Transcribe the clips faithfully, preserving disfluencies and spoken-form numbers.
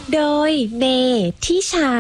โดยเมทิชา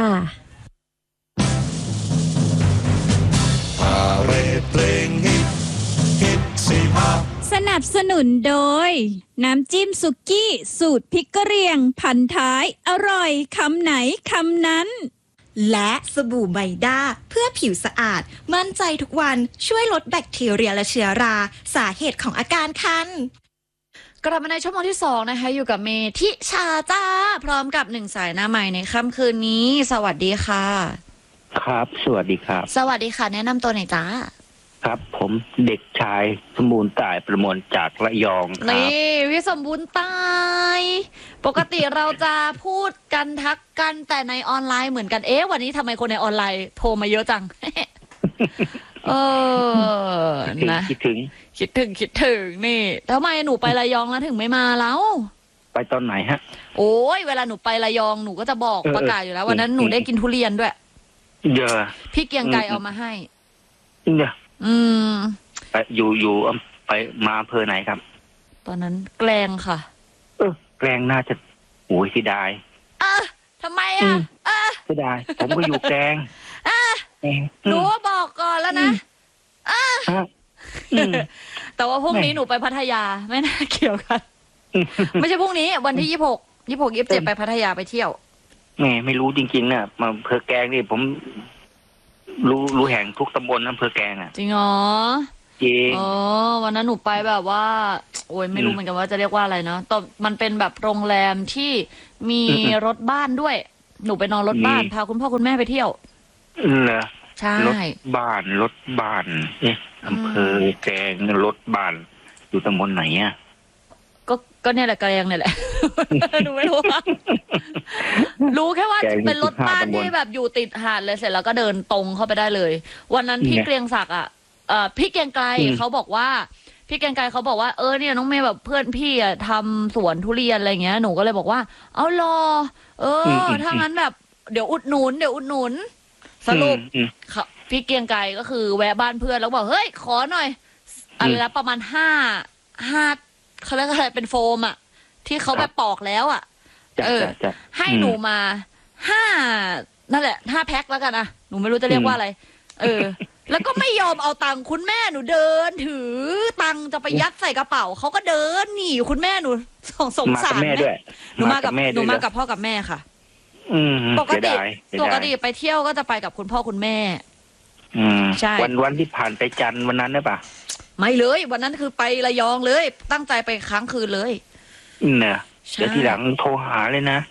พาเรดเพลงฮิตฮิตสิบห้าสนับสนุนโดยน้ำจิ้มสุกี้สูตรพริกกะเหรี่ยงพันท้ายอร่อยคำไหนคำนั้นและสบู่ไบด้าเพื่อผิวสะอาดมั่นใจทุกวันช่วยลดแบคทีเรียและเชื้อราสาเหตุของอาการคันกลับมาในชั่วโมงที่สองนะคะอยู่กับเมทิชาจ้าพร้อมกับหนึ่งสายหน้าใหม่ในค่ำคืนนี้สวัสดีค่ะครับสวัสดีครับสวัสดีค่ะแนะนำตัวหน่อยจ้าครับผมเด็กชายสมบูรณ์ตายประมวลจากระยองครับนี่พี่สมบูรณ์ตายปกติเราจะพูดกันทักกันแต่ในออนไลน์เหมือนกันเอ๊ะวันนี้ทำไมคนในออนไลน์โทรมาเยอะจัง เออนะคิดถึงคิดถึงคิดถึงนี่ทำไมหนูไประยองแล้วถึงไม่มาแล้วไปตอนไหนฮะโอ้ยเวลาหนูไประยองหนูก็จะบอกประกาศอยู่แล้ววันนั้นหนูได้กินทุเรียนด้วยเยอะพี่เกียงไกรเอามาให้เยอะอืมไปอยู่อยู่ไปมาอำเภอไหนครับตอนนั้นแกลงค่ะเออแกลงน่าจะโอ้ยเสียดายเออทำไมอ่ะเออเสียดายผมก็อยู่แกลงอ่ะหนูบอกก่อนแล้วนะอ่ะแต่ว่าพรุ่งนี้หนูไปพัทยาไม่น่าเกี่ยวกันไม่ใช่พรุ่งนี้วันที่ยี่หกยี่หกยี่สิบเจ็ดไปพัทยาไปเที่ยวแม่ไม่รู้จริงๆน่ะมาอำเภอแกลงนี่ผมรู้รู้แห่งทุกตำบลอำเภอแกลงอ่ะจริงเหรอจริงอ๋อวันนั้นหนูไปแบบว่าโอ้ยไม่รู้เหมือนกันว่าจะเรียกว่าอะไรเนาะแต่มันเป็นแบบโรงแรมที่มีรถบ้านด้วยหนูไปนอนรถบ้านพาคุณพ่อคุณแม่ไปเที่ยวเหรอใช่รถบ้านรถบ้านเอ๊ะอำเภอแกลงรถบ้านอยู่ตำบลไหนอ่ะก็ก็เนี่ยแหละแกลงเนี่ยแหละหนูไม่รู้รู้แค่ว่าเป็นรถบ้านที่แบบอยู่ติดหาดเลยเสร็จแล้วก็เดินตรงเข้าไปได้เลยวันนั้นพี่เกรียงศักดิ์อ่ะเอ่อพี่เกรียงไกรเขาบอกว่าพี่เกรียงไกรเขาบอกว่าเออเนี่ยน้องเมย์แบบเพื่อนพี่อ่ะทำสวนทุเรียนอะไรเงี้ยหนูก็เลยบอกว่าเอารอเออถ้างั้นแบบเดี๋ยวอุดหนุนเดี๋ยวอุดหนุนสรุปพี่เกรียงไกรก็คือแวะบ้านเพื่อนแล้วบอกเฮ้ยขอหน่อยอะไรละประมาณห้าห้าเขาเรียกอะไรเป็นโฟมอ่ะที่เขาแบบปอกแล้วอ่ะเออให้หนูมาห้านั่นแหละห้าแพ็คแล้วกันอ่ะหนูไม่รู้จะเรียกว่าอะไรเออแล้วก็ไม่ยอมเอาตังค์คุณแม่หนูเดินถือตังค์จะไปยัดใส่กระเป๋าเขาก็เดินหนีคุณแม่หนูสงสงสารแม่หนูมากับหนูมากับพ่อกับแม่ค่ะปกติปกติไปเที่ยวก็จะไปกับคุณพ่อคุณแม่อืมใช่วันวันที่ผ่านไปจันทร์วันนั้นได้ปะไม่เลยวันนั้นคือไประยองเลยตั้งใจไปค้างคืนเลยเนี่ยเดี๋ยวทีหลังโทรหาเลยนะ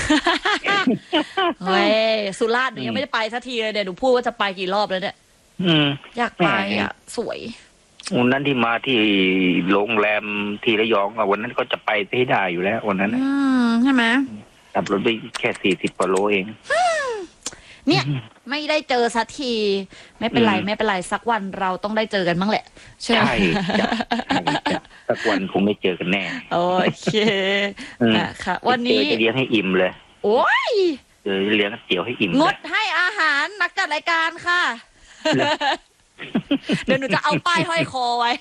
เฮ้ยสุราษฎร์หนูยังไม่ได้ไปสักทีเลยเดี๋ยวหนูพูดว่าจะไปกี่รอบแล้วเนี่ยอยากไปอ่ะสวยวันนั้นที่มาที่โรงแรมที่ระยองอ่ะวันนั้นก็จะไปที่ได้อยู่แล้ววันนั้นอืมใช่ไหมขับรถไปแค่สี่สิบกว่าโลเองเนี่ยไม่ได้เจอสักทีไม่เป็นไรไม่เป็นไรสักวันเราต้องได้เจอกันบ้างแหละใช่สักวันคงไม่เจอกันแน่โอเคนะคะวันนี้จะเลี้ยงให้อิ่มเลยโอ้ยเดี๋ยวเลี้ยงเตี๋ยวให้อิ่มงดให้อาหารนักจัดรายการค่ะเดี๋ยวหนูจะเอาป้ายห้อยคอไว้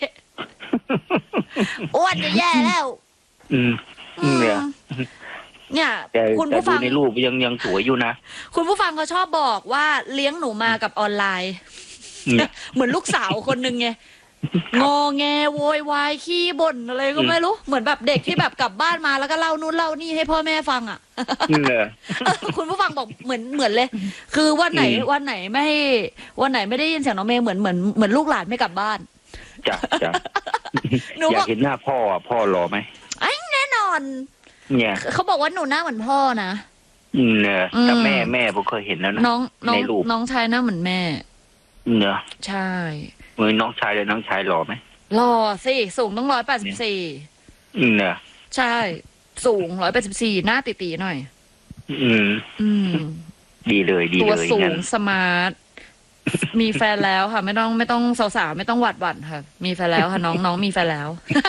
อ้วนจะแย่แล้วอืมเนี่ยเนี่ยคุณผู้ฟังในรูปยังยังสวยอยู่นะคุณผู้ฟังเขาชอบบอกว่าเลี้ยงหนูมากับออนไลน์เหมือนลูกสาวคนนึงไงงอแงโวยวายขี้บ่นอะไรก็ไม่รู้เหมือนแบบเด็กที่แบบกลับบ้านมาแล้วก็เล่านู่นเล่านี่ให้พ่อแม่ฟังอ่ะคุณผู้ฟังบอกเหมือนเหมือนเลยคือวันไหนวันไหนไม่วันไหนไม่ได้ยินเสียงน้องเมย์เหมือนเหมือนเหมือนลูกหลานไม่กลับบ้านจ้ะจ้ะอยากเห็นหน้าพ่อพ่อรอไหมไอ้แน่นอนเนี่ยเขาบอกว่าหนูหน้าเหมือนพ่อนะเนี่ยแต่แม่แม่ผมเคยเห็นแล้วนะน้องน้องน้องชายหน้าเหมือนแม่เนอะใช่เหมือนน้องชายเลยน้องชายหล่อไหมหล่อสิสูงต้องร้อยแปดสิบสี่เนี่ยใช่สูงร้อยแปดสิบสี่หน้าตีๆหน่อยอืมอืมดีเลยดีเลยตัวสูงสมาร์ทมีแฟนแล้วค่ะไม่ต้องไม่ต้องสาวๆไม่ต้องหวาดหวั่นค่ะมีแฟนแล้วค่ะน้องน้องมีแฟนแล้ว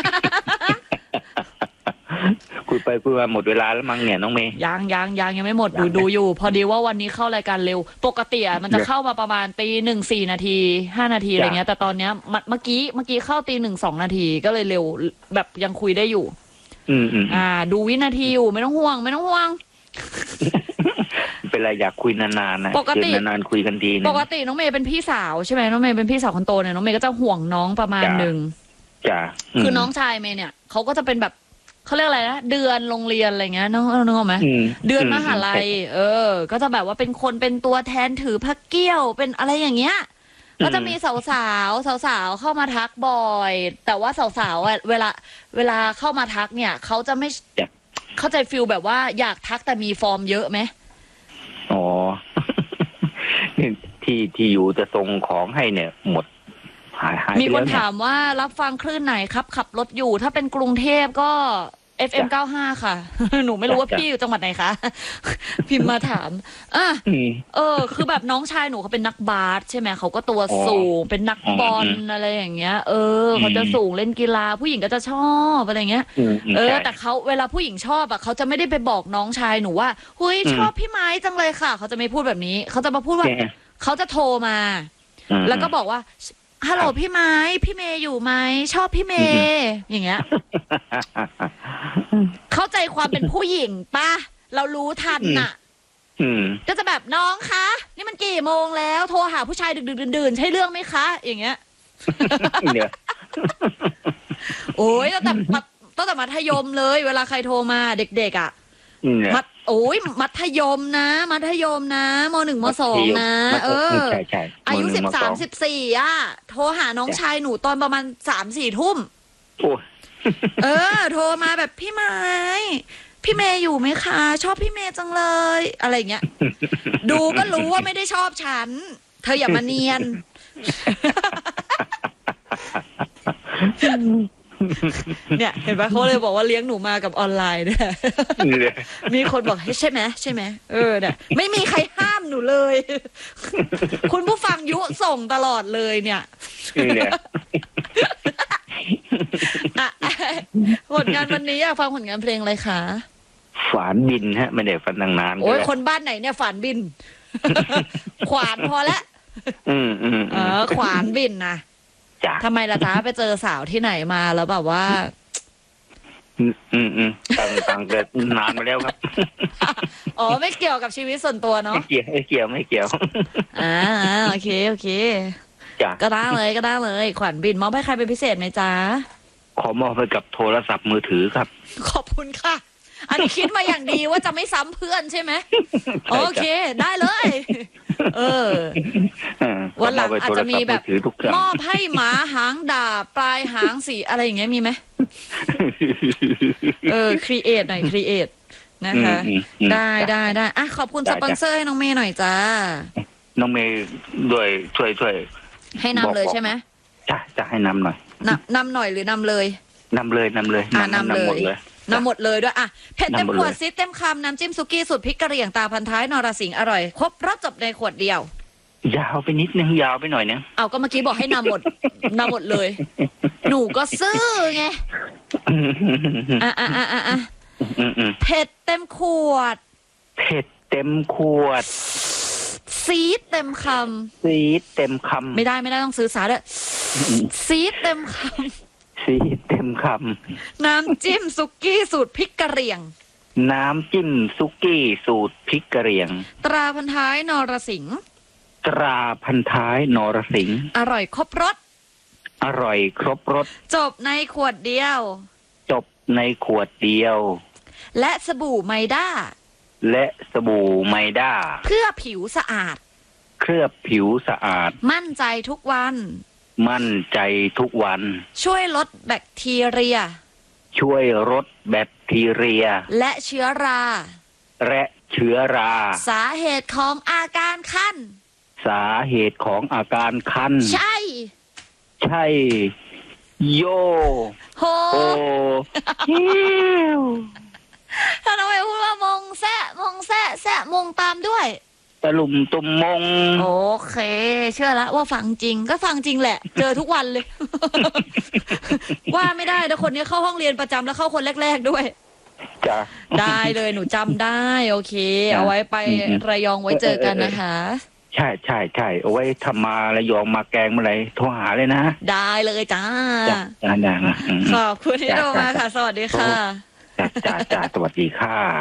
คุยไปคุยมาหมดเวลาแล้วมั้งเนี่ยน้องเมย์ยังยังยังยังไม่หมดดูดูอยู่พอดีว่าวันนี้เข้ารายการเร็วปกติอ่ะมันจะเข้ามาประมาณตีหนึ่งสี่นาทีห้านาทีอะไรเงี้ยแต่ตอนเนี้ยเมื่อกี้เมื่อกี้เข้าตีหนึ่งสองนาทีก็เลยเร็วแบบยังคุยได้อยู่อืมอืมอ่าดูวินาทีอยู่ไม่ต้องห่วงไม่ต้องห่วงเป็นไรอยากคุยนานๆนะปกติคืนานๆคุยกันทีนึงปกติน้องเมย์เป็นพี่สาวใช่ไหมน้องเมย์เป็นพี่สาวคนโตเนี่ยน้องเมย์ก็จะห่วงน้องประมาณจ้ะหนึ่งจ้ะคือน้องชายเมย์เนี่ยเขาก็จะเป็นแบบเขาเรียกอะไรนะเดือนโรงเรียนอะไรเงี้ยน้องน้องออกไหมอืมเดือนมหาลัยอืมเออ ก็จะแบบว่าเป็นคนเป็นตัวแทนถือพระเกี้ยวเป็นอะไรอย่างเงี้ย ก็จะมีสาวสาวสาวสาวๆเข้ามาทักบ่อย แต่ว่าสาวสาวๆอ่ะเวลาเวลาเข้ามาทักเนี่ยเขาจะไม่เข้าใจฟิลแบบว่าอยากทักแต่มีฟอร์มเยอะไหมอ๋อ นี่ที่ที่อยู่จะส่งของให้เนี่ย หมดหายหายไปมีคนแล้วเยถามว่ารับฟังคลื่นไหนครับ ขับรถอยู่ถ้าเป็นกรุงเทพก็ เอฟ เอ็ม เก้าสิบห้า ค่ะ หนูไม่รู้ว่าจ้ะพี่อยู่จังหวัดไหนคะ พิมพ์มาถามอ่ะอืมเออ คือแบบน้องชายหนูเขาเป็นนักบาสใช่ไหมเขาก็ตัวอ๋อสูงเป็นนักบอลอืมอะไรอย่างเงี้ย เออเขาจะอืมสูงเล่นกีฬา ผู้หญิงก็จะชอบอะไรเงี้ยอืมเออใช่แต่เขาเวลาผู้หญิงชอบอ่ะเขาจะไม่ได้ไปบอกน้องชายหนูว่าเฮ้ยอืมชอบพี่ไม้จังเลยค่ะเขาจะไม่พูดแบบนี้เขาจะมาพูดว่าแกเขาจะโทรมาอืมแล้วก็บอกว่าฮัลโหลครับพี่ไม้พี่เมย์อยู่ไหมชอบพี่เมย์อย่างเงี้ย เข้าใจความเป็นผู้หญิงป่ะเรารู้ทันน่ะอืมก็จะแบบน้องคะนี่มันกี่โมงแล้วโทรหาผู้ชายดึกๆดื่นๆใช่เรื่องไหมคะ อย่างเงี้ยเนี่ยโอ้ยตั้งแต่มัธตั้งแต่มัธยมเลย เวลาใครโทรมาเด็กๆอ่ะเนี่ยมัธโอ้ยมัธยมนะ มัธยมนะมหนึ่งมสองนะ เออใช่ใช่อายุมหสินึ่บงสามองสิบสี่อ่ะโทรหาน้องชายหนูตอนประมาณสามสี่ทุ่มโอ้ยเออ โทรมาแบบพี่ไม้พี่เมย์อยู่ไหมคะ ชอบพี่เมย์จังเลย อะไรอย่างเงี้ย ดูก็รู้ว่าไม่ได้ชอบฉัน เธออย่ามาเนียน เนี่ยเห็นปะเขาเลยบอกว่าเลี้ยงหนูมากับออนไลน์เนี่ยเนี่ยมีคนบอกให้ยใช่ไหมใช่ไหมเออเนี่ยไม่มีใครห้ามหนูเลย คุณผู้ฟังยุส่งตลอดเลยเนี่ยเนี่ยอ่ะผลงานวันนี้อยากฟังผลงานเพลงอะไรคะฝานบินฮะ ไม่ได้ฟันตั้งนานโอ้ยแล้วคนบ้านไหนเนี่ยฝันบิน ขวานพอละอืมอืมเออขวานบินนะจ้ะทำไมล่ะจ๊ะไปเจอสาวที่ไหนมาแล้วแบบว่าอืมอืมอืมตั้งตั้งแต่นานมาแล้วครับอ๋อไม่เกี่ยวกับชีวิตส่วนตัวเนาะไม่เกี่ยวไม่เกี่ยวไม่เกี่ยวอ่าโอเคโอเคจ้ะก็ได้เลยก็ได้เลย ขวัญบินมอบให้ใครเป็นพิเศษไหมจ๊ะขอมอบให้กับโทรศัพท์มือถือครับขอบคุณค่ะ อันนี้คิดมาอย่างดีว่าจะไม่ซ้ำเพื่อนใช่ไหมโอเคได้เลย เออเออวันหลังขมบให้อาจจะมีแบบโทรศัพท์อถือทุกเครื่องมอบให้หมาหางดาบปลายหางสีอะไรอย่างเงี้ยมีไหมเออครีเอทหน่อยครีเอทนะคะอืมอืมได้จ้ะได้ได้อ่ะขอบคุณได้สปอนเซอร์ให้น้องเมย์หน่อยจ้าน้องเมย์ด้วยช่วยช่วยให้นำเลยใช่ไหมจ้ะจะให้นำหน่อยนำนำหน่อยหรือนำเลยนำเลยนำเลยอ่านำเลยหมดเลยนำหมดเลยด้วยอ่ะเผ็ดเต็มนำหมดขเลยวดซิดเต็มคำน้ำจิ้มซุกี้สูตรพริกกะเหรี่ยงตาพันท้ายนรสิงห์อร่อยครบรสจบในขวดเดียวยาวไปนิดนึงยาวไปหน่อยนึงเอาก็เมื่อกี้บอกให้นำหมด นำหมดเลย หนูก็ซื่อไงอ่ะอ่ะอ่ะอ่ะอ่ะอืมอืมเผ็ดเต็มขวดเผ็ดเต็มขวดซีดเต็มคซีดเต็มคำำไม่ได้ไม่ได้ต้องซื้อสาด้วยซีดเต็มคซีดเต็มคำน้ำจิ้มซุกี้สูตรพริกกะเหรี่ยงำน้ำจิ้มซุกี้สูตรพริกกะเหรี่ยงตราพันท้ายนรสิงห์ตราพันท้ายนรสิงห์อร่อยครบรสอร่อยครบรสจบในขวดเดียวจบในขวดเดียวและสบู่ไมด้าและสบู่ไมด้าเพื่อผิวสะอาดเคลือบผิวสะอาดมั่นใจทุกวันมั่นใจทุกวันช่วยลดแบคทีเรียช่วยลดแบคทีเรียและเชื้อราและเชื้อราสาเหตุของอาการคันสาเหตุของอาการคันใช่ใช่ โยโหโอฮิวถ้าน้องเอพูดว่ามงแซะมงแซะแซะมงตามด้วยตะลุมตุมมงโอเค เชื่อแล้วว่าฟังจริงก็ฟังจริงแหละ เจอทุกวันเลย ว่าไม่ได้แต่คนนี้เข้าห้องเรียนประจำแล้วเข้าคนแรก ๆด้วยจ้ะได้เลยหนูจำได้ โอเคจ้ะเอาไว้ไปอืมระยองไว้เจอกันนะคะใช่ใช่ใช่เอาไว้ทำมาระยองมาแกงเมื่อไหรโทรหาเลยนะได้เลยจ้าจ้ะจ้าจ้านะอืมขอบคุณที่โทรมาค่ะ สวัสดีค่ะจ้าจ้าจ้าสวัสดีค่ะ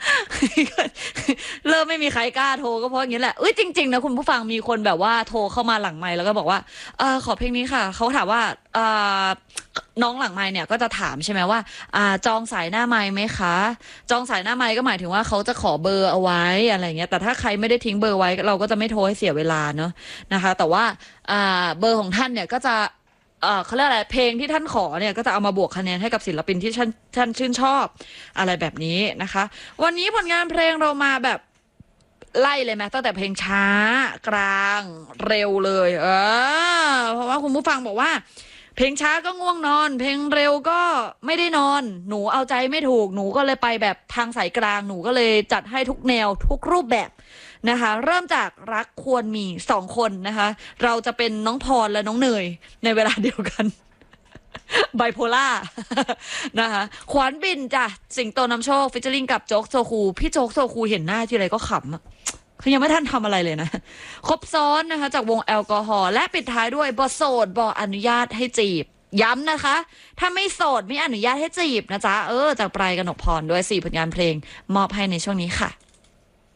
เริ่มไม่มีใครกล้าโทรก็เพราะอย่างนี้แหละเอ้ยจริงๆนะคุณผู้ฟังมีคนแบบว่าโทรเข้ามาหลังไมค์แล้วก็บอกว่าเออขอเพลงนี้ค่ะเขาถามว่าเออน้องหลังไมค์เนี่ยก็จะถามใช่ไหมว่าอ่าจองสายหน้าไมค์ไหมคะจองสายหน้าไมค์ก็หมายถึงว่าเขาจะขอเบอร์เอาไว้อะไรเงี้ยแต่ถ้าใครไม่ได้ทิ้งเบอร์ไว้เราก็จะไม่โทรให้เสียเวลาเนาะนะคะแต่ว่าอ่าเบอร์ของท่านเนี่ยก็จะเออเขาเรียกอะไรเพลงที่ท่านขอเนี่ยก็จะเอามาบวกคะแนนให้กับศิลปินที่ท่านท่านชื่นชอบอะไรแบบนี้นะคะวันนี้ผลงานเพลงเรามาแบบไล่เลยไหมตั้งแต่เพลงช้ากลางเร็วเลยเออเพราะว่าคุณผู้ฟังบอกว่าเพลงช้าก็ง่วงนอนเพลงเร็วก็ไม่ได้นอนหนูเอาใจไม่ถูกหนูก็เลยไปแบบทางสายกลางหนูก็เลยจัดให้ทุกแนวทุกรูปแบบนะคะเริ่มจากรักควรมีสองคนนะคะเราจะเป็นน้องพรและน้องเนยในเวลาเดียวกันไบโพล่านะคะขวานบินจ้ะสิงโตนำโชคฟิชเชอริงกับโจ๊กโซคูพี่โจ๊กโซคูเห็นหน้าทีไรก็ขำอ่ะคือยังไม่ทันทำอะไรเลยนะครบซ้อนนะคะจากวงแอลกอฮอล์และปิดท้ายด้วยบอโสดบออนุญาตให้จีบย้ำนะคะถ้าไม่โสดไม่อนุญาตให้จีบนะจ๊ะเออจากปลายกนกพรด้วยสี่ผลงานเพลงมอบให้ในช่วงนี้ค่ะ